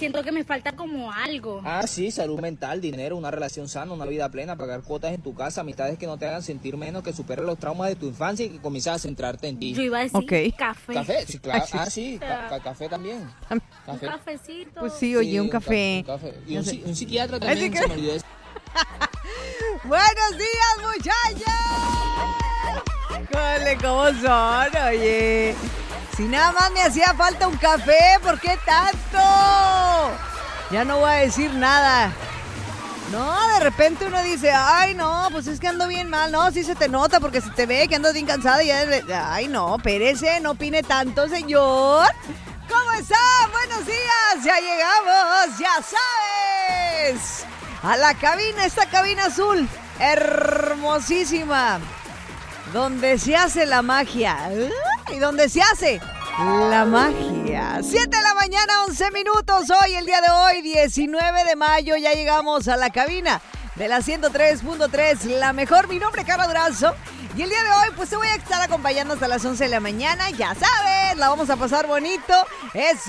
siento que me falta como algo. Ah, sí, salud mental, dinero, una relación sana, una vida plena, pagar cuotas en tu casa, amistades que no te hagan sentir menos, que superes los traumas de tu infancia y que comiences a centrarte en ti. Yo iba a decir café. ¿Café? Sí, claro. Ay, sí. Café también. Café. Un cafecito. Pues sí, oye, un café. Y un psiquiatra también, se me olvidó eso. ¡Buenos días, muchachos! ¡Cole, cómo son, oye! Si nada más me hacía falta un café, ¿por qué tanto? Ya no voy a decir nada. No, de repente uno dice, ay, no, pues es que ando bien mal. No, sí se te nota porque se te ve que andas bien cansada. Ay, no, espérese, no opine tanto, señor. ¿Cómo están? Buenos días, ya llegamos, ya sabes. A la cabina, esta cabina azul, hermosísima, donde se hace la magia. ¿Y dónde se hace la magia? 7 de la mañana, 11 minutos. Hoy, el día de hoy, 19 de mayo, ya llegamos a la cabina de la 103.3, la mejor. Mi nombre es Carla Durazo. Y el día de hoy, pues te voy a estar acompañando hasta las 11 de la mañana. Ya sabes, la vamos a pasar bonito. Es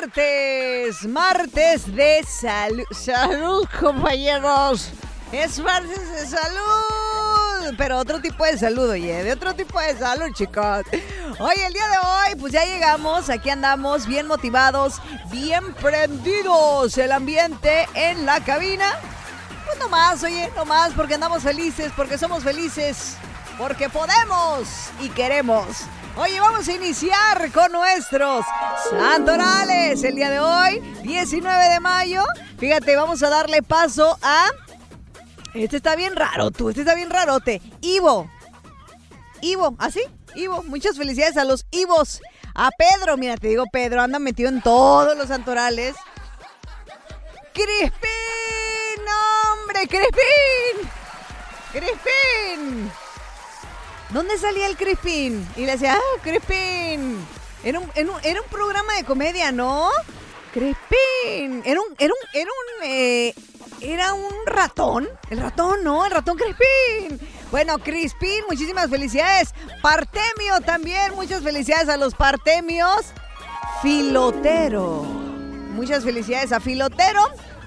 martes de salud. Salud, compañeros. Es martes de salud. Pero otro tipo de salud, oye. De otro tipo de salud, chicos. Hoy, el día de hoy, pues ya llegamos. Aquí andamos bien motivados, bien prendidos. El ambiente en la cabina. Pues nomás, oye, nomás porque andamos felices, porque somos felices. Porque podemos y queremos. Oye, vamos a iniciar con nuestros santorales. El día de hoy, 19 de mayo. Fíjate, vamos a darle paso a... Este está bien raro, tú. Este está bien rarote. Ivo. ¿Así? Ivo. Muchas felicidades a los Ivos. A Pedro, mira, te digo Pedro. Anda metido en todos los santorales. ¡Crispín! ¡Hombre, Crispín! ¡Crispín! ¿Dónde salía el Crispín? Y le decía, Crispín. Era un programa de comedia, ¿no? Crispín. Era un ratón. El ratón, ¿no? El ratón Crispín. Bueno, Crispín, muchísimas felicidades. Partemio también. Muchas felicidades a los partemios. Filotero. Muchas felicidades a Filotero.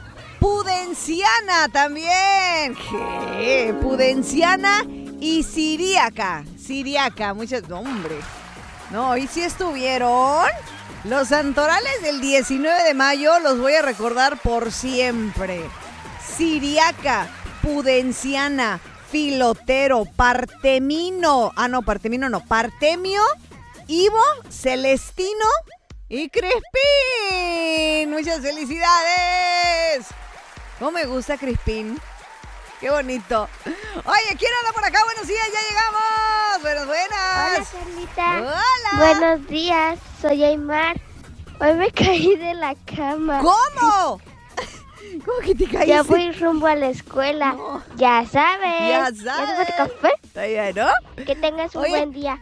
Pudenciana también. ¿Qué? Pudenciana. Y Siriaca, muchas, hombre. No, hoy sí estuvieron. Los santorales del 19 de mayo los voy a recordar por siempre. Siriaca, Pudenciana, Filotero, Partemino. Partemino no. Partemio, Ivo, Celestino y Crispín. Muchas felicidades. ¿Cómo me gusta Crispín? Qué bonito. Oye, ¿quién anda por acá? Buenos días, ya llegamos. Buenas. Hola, Carlita. Hola. Buenos días, soy Aymar. Hoy me caí de la cama. ¿Cómo? ¿Cómo que te caíste? Ya voy rumbo a la escuela. No. Ya sabes. Ya ¿Ya tomaste café? Está bien, ¿no? Que tengas un buen día.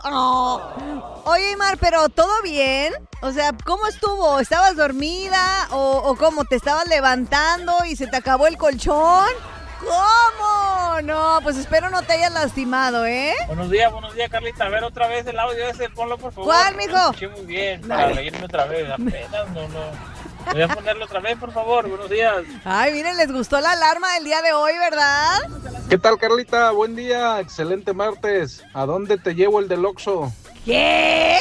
Oye, Aymar, ¿pero todo bien? O sea, ¿cómo estuvo? ¿Estabas dormida? ¿O cómo? ¿Te estabas levantando y se te acabó el colchón? ¿Cómo? No, pues espero no te hayas lastimado, ¿eh? Buenos días, Carlita. A ver otra vez el audio ese, ponlo por favor. ¿Cuál, mijo? Lo escuché muy bien, para leerme otra vez. Apenas, no. Voy a ponerlo otra vez, por favor. Buenos días. Ay, miren, les gustó la alarma del día de hoy, ¿verdad? ¿Qué tal, Carlita? Buen día, excelente martes. ¿A dónde te llevo el del Oxxo? ¿Qué?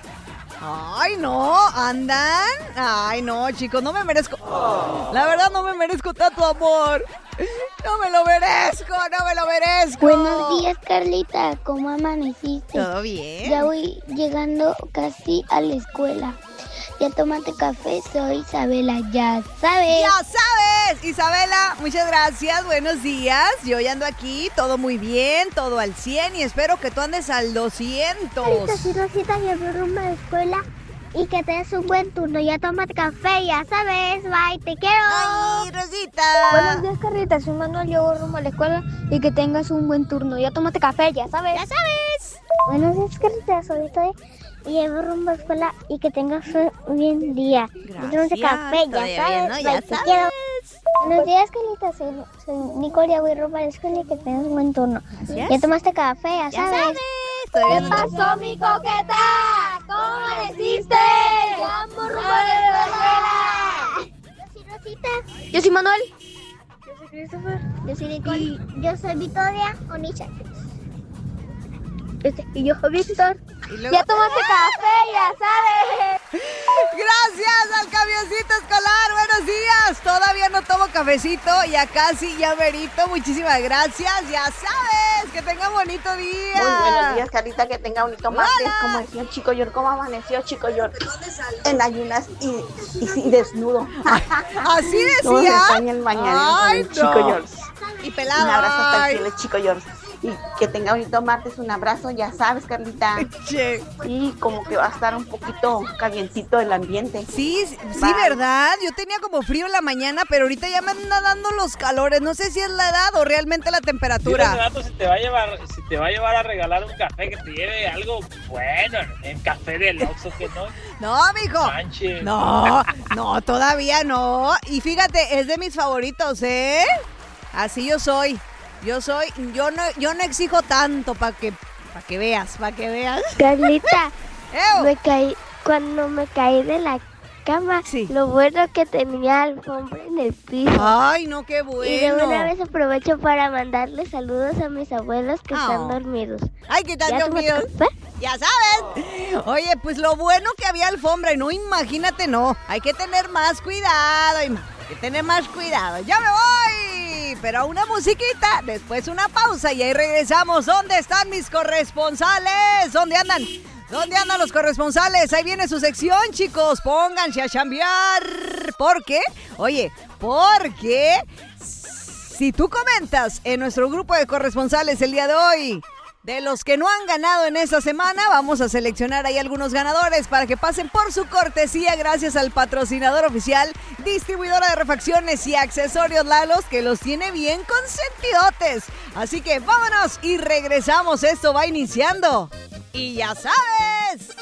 Ay, no, ¿andan? Ay, no, chicos, no me merezco. La verdad, no me merezco tanto amor. No me lo merezco. Buenos días, Carlita. ¿Cómo amaneciste? ¿Todo bien? Ya voy llegando casi a la escuela. Ya tómate café, soy Isabela, ya sabes. ¡Ya sabes! Isabela, muchas gracias, buenos días. Yo ya ando aquí, todo muy bien, todo al 100 y espero que tú andes al 200. Rosita, yo voy rumbo a la escuela y que tengas un buen turno. Ya tómate café, ya sabes, bye, te quiero. ¡Ay, Rosita! Buenos días, Carlita, soy Manuel, yo voy rumbo a la escuela y que tengas un buen turno. Ya tómate café, ya sabes. ¡Ya sabes! Buenos días, Carlita, soy Toy. Y llevo rumbo a la escuela y que tengas un bien día. Gracias. Café, ya sabes. No, bye, ya te sabes. quiero. Buenos días, Carlita. Soy Nicole, ya voy rumbo a la escuela y que tengas un buen turno. Gracias. Ya tomaste café, ya Ya sabes. sabes. Todavía ¿Qué no. pasó, mi coqueta? ¿Cómo amaneciste? Ya vamos rumbo a la escuela. Yo soy Manuel. Yo soy Christopher. Yo soy Nicole. Y yo soy Victoria Onisha. Y yo soy Víctor. Ya tomaste café, ya sabes. Gracias al camioncito escolar, buenos días. Todavía no tomo cafecito, ya casi, ya verito. Muchísimas gracias, ya sabes. Que tenga bonito día. Muy buenos días, Carlita, que tenga bonito martes. Como decía el Chico York, ¿cómo amaneció Chico York? En ayunas y desnudo. ¿Así decía? Todos están en el mañanero con el Chico York. Y pelado. Un abrazo hasta el cielo, Chico York. Y que tenga bonito martes, un abrazo, ya sabes, Carlita. Che. Y como que va a estar un poquito calientito el ambiente. Sí, ¿verdad? Yo tenía como frío en la mañana, pero ahorita ya me andan dando los calores. No sé si es la edad o realmente la temperatura. Dile rato si te va a llevar a regalar un café, que te lleve algo bueno, el café del Oxxo, que no. No, mijo. Manches. No, todavía no. Y fíjate, es de mis favoritos, ¿eh? Así yo soy. Yo no exijo tanto para que veas. Carlita, cuando me caí de la cama, sí. Lo bueno que tenía alfombra en el piso. Ay, no, qué bueno. Y de una vez aprovecho para mandarle saludos a mis abuelos que están dormidos. Ay, ¿qué están dormidos? Ya sabes. Oye, pues lo bueno que había alfombra y no, imagínate, no. Hay que tener más cuidado, Ya me voy. Pero una musiquita, después una pausa y ahí regresamos. ¿Dónde están mis corresponsales? ¿Dónde andan? ¿Dónde andan los corresponsales? Ahí viene su sección, chicos. Pónganse a chambear. ¿Por qué? Oye, porque si tú comentas en nuestro grupo de corresponsales el día de hoy, de los que no han ganado en esta semana, vamos a seleccionar ahí algunos ganadores para que pasen por su cortesía gracias al patrocinador oficial, distribuidora de refacciones y accesorios Lalos, que los tiene bien consentidotes. Así que vámonos y regresamos, esto va iniciando. Y ya sabes.